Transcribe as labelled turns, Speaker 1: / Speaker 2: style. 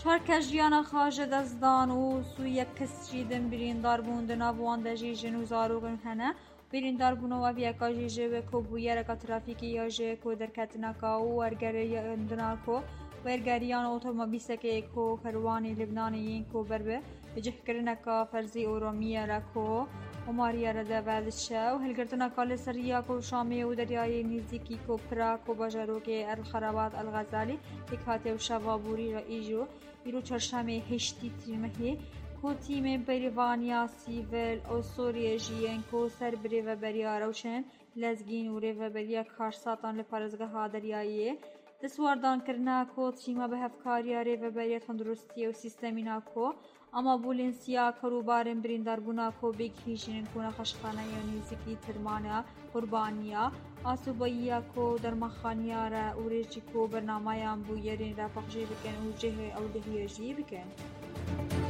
Speaker 1: چهار کس جیانا خواجه دزدان و سوی کس جیدن بریندار بوند ناوان دجیجن و زاروغن هنه بریندار بونو و بیاکا جیجه و کوبویه رکا ترافیکی یا جه کو درکتنا کا و ورگری اندنا کو ورگریان اوتومبیسه که کو کروانی لبنانی کو بربه بجه کرنا کا فرزی اورومیه رکو و ماریا رده بعدشه و هلگرتنا کال سریا کو شامی و دریای نزدیکی کو پراک و باجرو که الخرابات الغزالی اکاته و شوابوری را ایجو ایرو چرشمه هشتی تیمهی کو تیم بریوانیا سیول او سوریه جیین کو سر بری و بریا روشن لزگین و ری و بریا کارساتان لپارزگاه دریاییه دسواردان کرنا کو تیما به هفکاریا ری و بریا تندرستی و سیستمینا کو اما بولنسیا کروبارن بریندار بونا کو بیگ هیجین کو نخشخانه یا نزدیکی ترمانه قربانیا آسوبایا کو در مخانیا را اوریجی کو برنامه بو یرین را پخجی بکن و جه او دهیجی بکن